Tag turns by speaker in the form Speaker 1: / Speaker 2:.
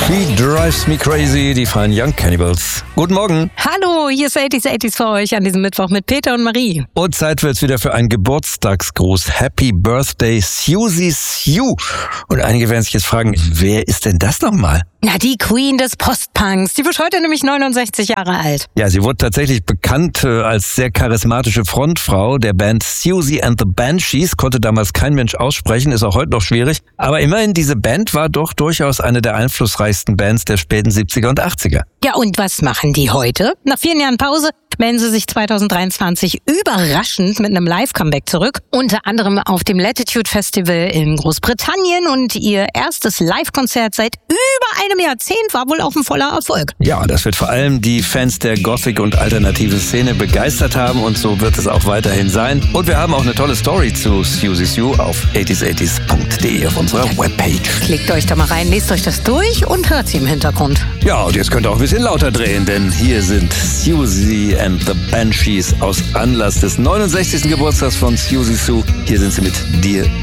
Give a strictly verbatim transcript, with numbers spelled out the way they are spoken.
Speaker 1: She Drives Me Crazy, die Fine Young Cannibals. Guten Morgen.
Speaker 2: Hallo, hier ist achtziger achtziger für euch an diesem Mittwoch mit Peter und Marie.
Speaker 1: Und Zeit wird's wieder für einen Geburtstagsgruß. Happy Birthday, Siouxsie Sioux. Und einige werden sich jetzt fragen, wer ist denn das nochmal?
Speaker 2: Na, die Queen des Postpunks. Die wird heute nämlich neunundsechzig Jahre alt.
Speaker 1: Ja, sie wurde tatsächlich bekannt äh, als sehr charismatische Frontfrau der Band Siouxsie and the Banshees. Konnte damals kein Mensch aussprechen, ist auch heute noch schwierig. Aber immerhin, diese Band war doch durchaus eine der einflussreichsten Bands der späten siebziger und achtziger.
Speaker 2: Ja, und was machen die heute? Nach vielen Jahren Pause melden sie sich zweitausenddreiundzwanzig überraschend mit einem Live-Comeback zurück. Unter anderem auf dem Latitude Festival in Großbritannien. Und ihr erstes Live-Konzert seit über einem Jahrzehnt war wohl auch ein voller Erfolg.
Speaker 1: Ja, das wird vor allem die Fans der Gothic- und alternative Szene begeistert haben. Und so wird es auch weiterhin sein. Und wir haben auch eine tolle Story zu Siouxsie Sioux auf achtziger achtziger punkt de auf unserer Webpage.
Speaker 2: Klickt euch da mal rein, lest euch das durch und hört sie im Hintergrund.
Speaker 1: Ja, und jetzt könnt ihr auch ein bisschen lauter drehen, denn hier sind Siouxsie and the Banshees aus Anlass des neunundsechzigsten Geburtstags von Siouxsie Sioux. Hier sind sie mit Dir